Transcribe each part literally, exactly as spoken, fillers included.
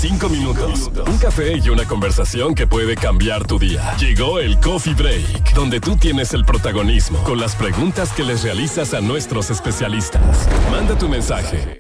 cinco minutos. Un café y una conversación que puede cambiar tu día. Llegó el Coffee Break, donde tú tienes el protagonismo con las preguntas que les realizas a nuestros especialistas. Manda tu mensaje.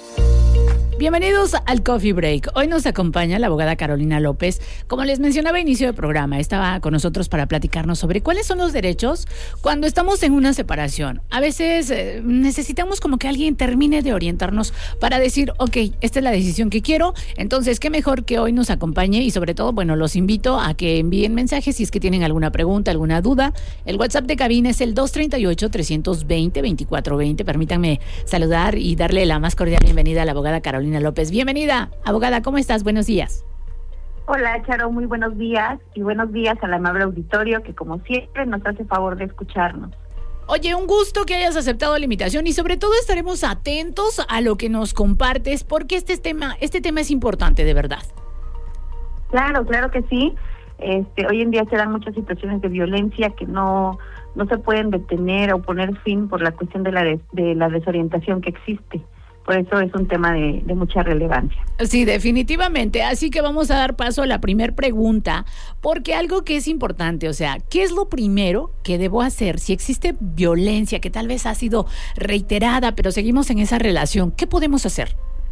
Bienvenidos al Coffee Break. Hoy nos acompaña la abogada Carolina López. Como les mencionaba a inicio del programa, estaba con nosotros para platicarnos sobre cuáles son los derechos cuando estamos en una separación. A veces eh, necesitamos como que alguien termine de orientarnos para decir, ok, esta es la decisión que quiero. Entonces, qué mejor que hoy nos acompañe y sobre todo, bueno, los invito a que envíen mensajes si es que tienen alguna pregunta, alguna duda. El WhatsApp de cabina es el dos tres ocho, tres dos cero, dos cuatro dos cero. Permítanme saludar y darle la más cordial bienvenida a la abogada Carolina López. Bienvenida, abogada, ¿cómo estás? Buenos días. Hola, Charo, muy buenos días y buenos días al amable auditorio que como siempre nos hace favor de escucharnos. Oye, un gusto que hayas aceptado la invitación y sobre todo estaremos atentos a lo que nos compartes porque este tema, este tema es importante, de verdad. Claro, claro que sí. Este, hoy en día se dan muchas situaciones de violencia que no, no se pueden detener o poner fin por la cuestión de la, des, de la desorientación que existe. Por eso es un tema de, de mucha relevancia. Sí, definitivamente. Así que vamos a dar paso a la primer pregunta, porque algo que es importante, o sea, ¿qué es lo primero que debo hacer si existe violencia que tal vez ha sido reiterada, pero seguimos en esa relación? ¿Qué podemos hacer?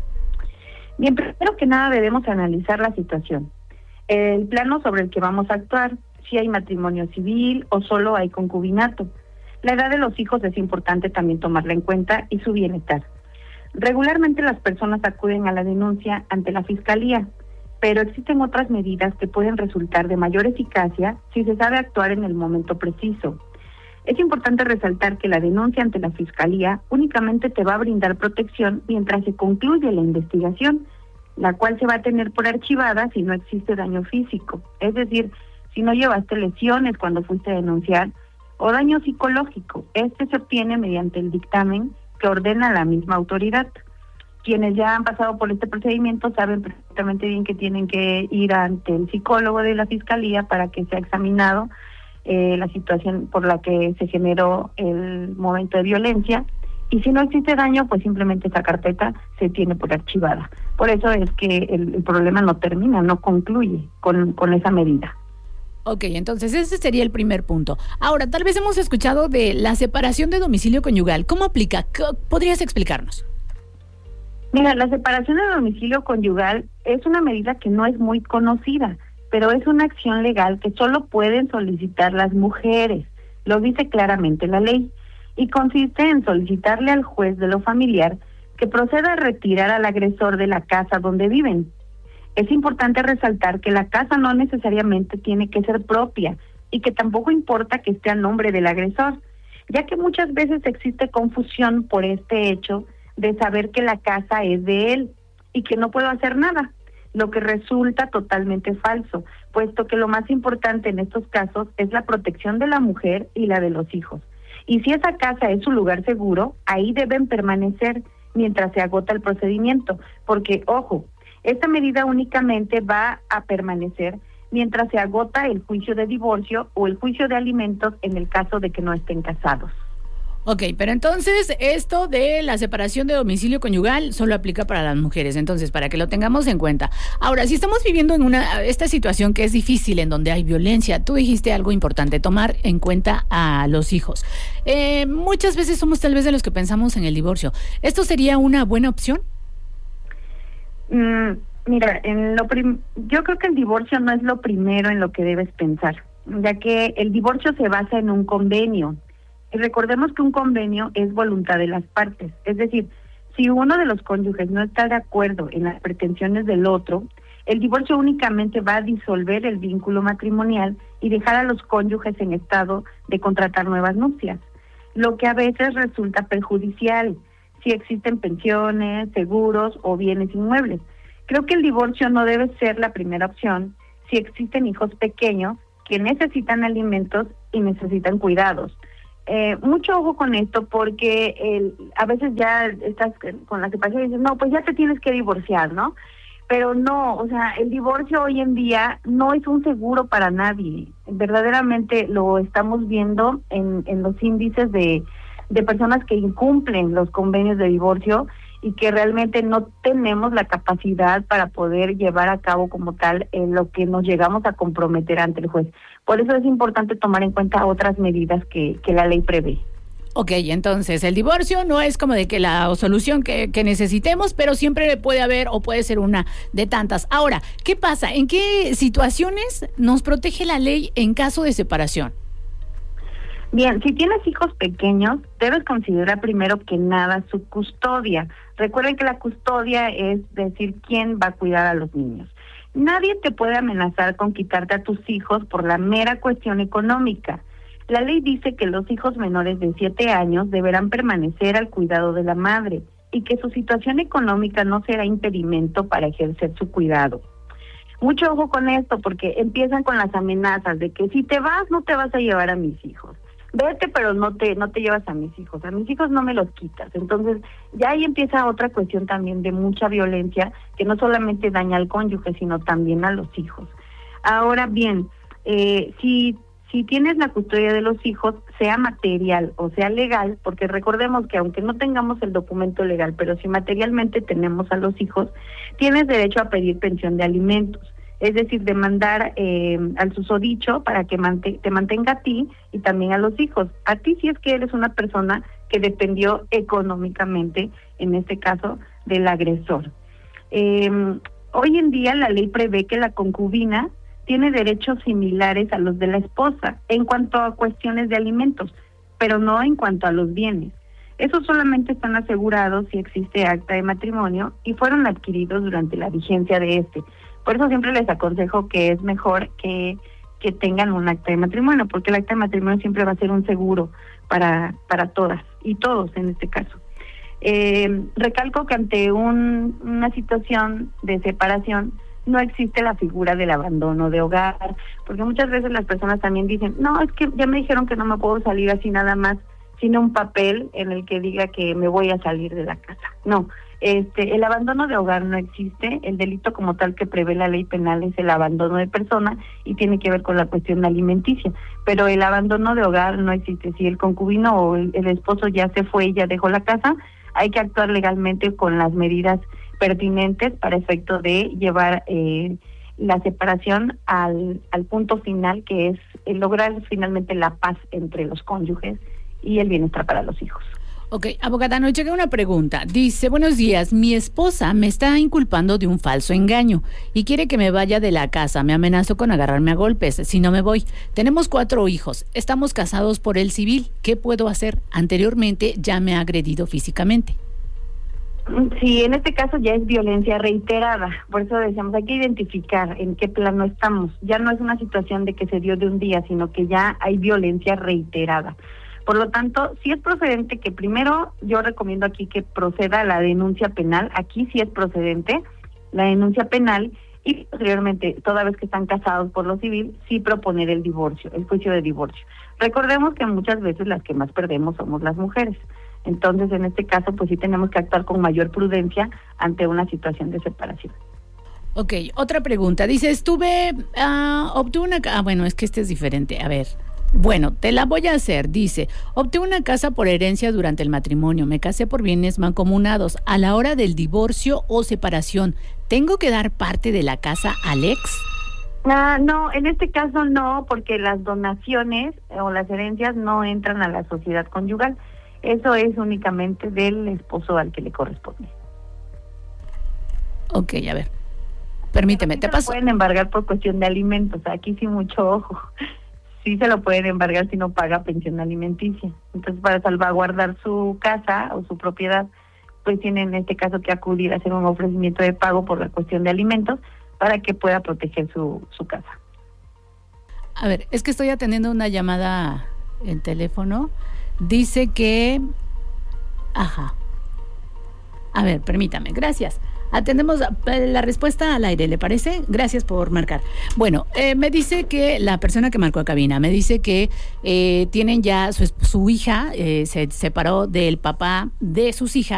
Bien, primero que nada debemos analizar la situación. El plano sobre el que vamos a actuar, si hay matrimonio civil o solo hay concubinato. La edad de los hijos es importante también tomarla en cuenta y su bienestar. Regularmente las personas acuden a la denuncia ante la Fiscalía, pero existen otras medidas que pueden resultar de mayor eficacia si se sabe actuar en el momento preciso. Es importante resaltar que la denuncia ante la Fiscalía únicamente te va a brindar protección mientras se concluye la investigación, la cual se va a tener por archivada si no existe daño físico, es decir, si no llevaste lesiones cuando fuiste a denunciar, o daño psicológico. Este se obtiene mediante el dictamen que ordena la misma autoridad. Quienes ya han pasado por este procedimiento saben perfectamente bien que tienen que ir ante el psicólogo de la Fiscalía para que sea examinado eh, la situación por la que se generó el momento de violencia, y si no existe daño, pues simplemente esa carpeta se tiene por archivada. Por eso es que el, el problema no termina, no concluye con, con esa medida. Ok, entonces ese sería el primer punto. Ahora, tal vez hemos escuchado de la separación de domicilio conyugal. ¿Cómo aplica? ¿Podrías explicarnos? Mira, la separación de domicilio conyugal es una medida que no es muy conocida, pero es una acción legal que solo pueden solicitar las mujeres. Lo dice claramente la ley. Y consiste en solicitarle al juez de lo familiar que proceda a retirar al agresor de la casa donde viven. Es importante resaltar que la casa no necesariamente tiene que ser propia y que tampoco importa que esté a nombre del agresor, ya que muchas veces existe confusión por este hecho de saber que la casa es de él y que no puedo hacer nada, lo que resulta totalmente falso, puesto que lo más importante en estos casos es la protección de la mujer y la de los hijos. Y si esa casa es su lugar seguro, ahí deben permanecer mientras se agota el procedimiento, porque, ojo, esta medida únicamente va a permanecer mientras se agota el juicio de divorcio o el juicio de alimentos en el caso de que no estén casados. Ok, pero entonces esto de la separación de domicilio conyugal solo aplica para las mujeres, entonces para que lo tengamos en cuenta. Ahora, si estamos viviendo en una esta situación que es difícil, en donde hay violencia, tú dijiste algo importante, tomar en cuenta a los hijos. Eh, muchas veces somos tal vez de los que pensamos en el divorcio. ¿Esto sería una buena opción? Mm, mira, en lo prim- yo creo que el divorcio no es lo primero en lo que debes pensar, ya que el divorcio se basa en un convenio. Y recordemos que un convenio es voluntad de las partes, es decir, si uno de los cónyuges no está de acuerdo en las pretensiones del otro, el divorcio únicamente va a disolver el vínculo matrimonial y dejar a los cónyuges en estado de contratar nuevas nupcias, lo que a veces resulta perjudicial si existen pensiones, seguros o bienes inmuebles. Creo que el divorcio no debe ser la primera opción si existen hijos pequeños que necesitan alimentos y necesitan cuidados. Eh, mucho ojo con esto porque el, a veces ya estás con la separación y dices, no, pues ya te tienes que divorciar, ¿no? Pero no, o sea, el divorcio hoy en día no es un seguro para nadie. Verdaderamente lo estamos viendo en, en los índices de, de personas que incumplen los convenios de divorcio y que realmente no tenemos la capacidad para poder llevar a cabo como tal eh, lo que nos llegamos a comprometer ante el juez. Por eso es importante tomar en cuenta otras medidas que, que la ley prevé. Ok, entonces el divorcio no es como de que la solución que, que necesitemos, pero siempre puede haber o puede ser una de tantas. Ahora, ¿qué pasa? ¿En qué situaciones nos protege la ley en caso de separación? Bien, si tienes hijos pequeños, debes considerar primero que nada su custodia. Recuerden que la custodia es decir quién va a cuidar a los niños. Nadie te puede amenazar con quitarte a tus hijos por la mera cuestión económica. La ley dice que los hijos menores de siete años deberán permanecer al cuidado de la madre y que su situación económica no será impedimento para ejercer su cuidado. Mucho ojo con esto, porque empiezan con las amenazas de que si te vas no te vas a llevar a mis hijos. Vete, pero no te no te llevas a mis hijos. A mis hijos no me los quitas. Entonces, ya ahí empieza otra cuestión también de mucha violencia que no solamente daña al cónyuge, sino también a los hijos. Ahora bien, eh, si si tienes la custodia de los hijos, sea material o sea legal, porque recordemos que aunque no tengamos el documento legal, pero si materialmente tenemos a los hijos, tienes derecho a pedir pensión de alimentos. Es decir, demandar eh, al susodicho para que mante- te mantenga a ti y también a los hijos. A ti si es que eres una persona que dependió económicamente, en este caso, del agresor. Eh, hoy en día la ley prevé que la concubina tiene derechos similares a los de la esposa en cuanto a cuestiones de alimentos, pero no en cuanto a los bienes. Esos solamente están asegurados si existe acta de matrimonio y fueron adquiridos durante la vigencia de este. Por eso siempre les aconsejo que es mejor que, que tengan un acta de matrimonio, porque el acta de matrimonio siempre va a ser un seguro para, para todas y todos en este caso. Eh, recalco que ante un, una situación de separación no existe la figura del abandono de hogar, porque muchas veces las personas también dicen, no, es que ya me dijeron que no me puedo salir así nada más, sino un papel en el que diga que me voy a salir de la casa. No. Este, el abandono de hogar no existe, el delito como tal que prevé la ley penal es el abandono de persona y tiene que ver con la cuestión alimenticia, pero el abandono de hogar no existe. Si el concubino o el, el esposo ya se fue y ya dejó la casa, hay que actuar legalmente con las medidas pertinentes para efecto de llevar eh, la separación al, al punto final, que es el lograr finalmente la paz entre los cónyuges y el bienestar para los hijos. Ok, abogada, nos llega una pregunta. Dice, buenos días, mi esposa me está inculpando de un falso engaño y quiere que me vaya de la casa. Me amenazó con agarrarme a golpes si no me voy. Tenemos cuatro hijos, estamos casados por el civil. ¿Qué puedo hacer? Anteriormente ya me ha agredido físicamente. Sí, en este caso ya es violencia reiterada, por eso decíamos, hay que identificar en qué plano estamos. Ya no es una situación de que se dio de un día, sino que ya hay violencia reiterada. Por lo tanto, sí es procedente que primero, yo recomiendo aquí que proceda la denuncia penal, aquí sí es procedente la denuncia penal, y posteriormente, toda vez que están casados por lo civil, sí proponer el divorcio, el juicio de divorcio. Recordemos que muchas veces las que más perdemos somos las mujeres. Entonces, en este caso, pues sí tenemos que actuar con mayor prudencia ante una situación de separación. Ok, otra pregunta. Dice, estuve, uh, obtuve una... Ah, bueno, es que este es diferente. A ver, bueno, te la voy a hacer. Dice, obtuve una casa por herencia durante el matrimonio. Me casé por bienes mancomunados. A la hora del divorcio o separación, ¿tengo que dar parte de la casa al ex? Ah, no, en este caso no, porque las donaciones o las herencias no entran a la sociedad conyugal. Eso es únicamente del esposo al que le corresponde. Ok, a ver. Permíteme, te paso. Se lo pueden embargar por cuestión de alimentos. Aquí sí mucho ojo. Sí se lo pueden embargar si no paga pensión alimenticia. Entonces, para salvaguardar su casa o su propiedad, pues tienen en este caso que acudir a hacer un ofrecimiento de pago por la cuestión de alimentos para que pueda proteger su, su casa. A ver, es que estoy atendiendo una llamada en teléfono. Dice que... Ajá. A ver, permítame, gracias. Atendemos la respuesta al aire, ¿le parece? Gracias por marcar. Bueno, eh, me dice que la persona que marcó a cabina, me dice que eh, tienen ya su, su hija, eh, se separó del papá de sus hijas.